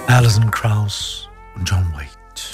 Alison Krauss und John Waite.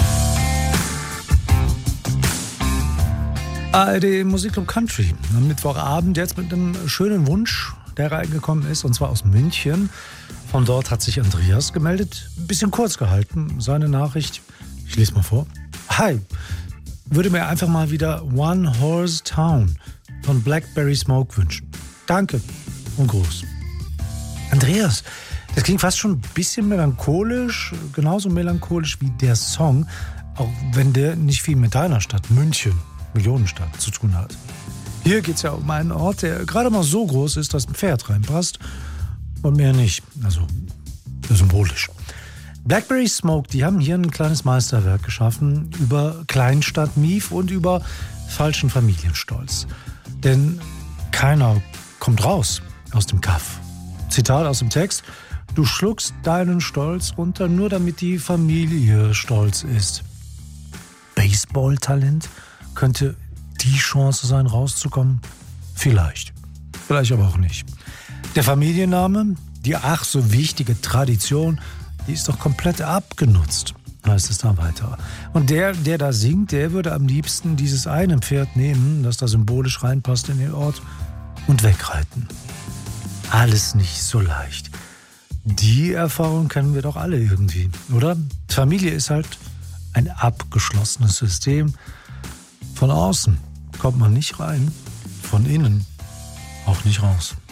ARD Musikclub Country am Mittwochabend jetzt mit einem schönen Wunsch, der reingekommen ist, und zwar aus München. Von dort hat sich Andreas gemeldet, ein bisschen kurz gehalten, seine Nachricht. Ich lese mal vor. Hi, würde mir einfach mal wieder One Horse Town von Blackberry Smoke wünschen. Danke und Gruß. Andreas, das klingt fast schon ein bisschen melancholisch, genauso melancholisch wie der Song, auch wenn der nicht viel mit deiner Stadt, München, Millionenstadt, zu tun hat. Hier geht es ja um einen Ort, der gerade mal so groß ist, dass ein Pferd reinpasst und mehr nicht, also symbolisch. Blackberry Smoke, die haben hier ein kleines Meisterwerk geschaffen über Kleinstadt Mief und über falschen Familienstolz. Denn keiner kommt raus aus dem Kaff. Zitat aus dem Text: Du schluckst deinen Stolz runter, nur damit die Familie stolz ist. Baseball-Talent könnte die Chance sein, rauszukommen? Vielleicht. Vielleicht aber auch nicht. Der Familienname, die ach so wichtige Tradition, die ist doch komplett abgenutzt, heißt es da weiter. Und der da singt, der würde am liebsten dieses eine Pferd nehmen, das da symbolisch reinpasst in den Ort, und wegreiten. Alles nicht so leicht. Die Erfahrung kennen wir doch alle irgendwie, oder? Familie ist halt ein abgeschlossenes System. Von außen kommt man nicht rein, von innen auch nicht raus.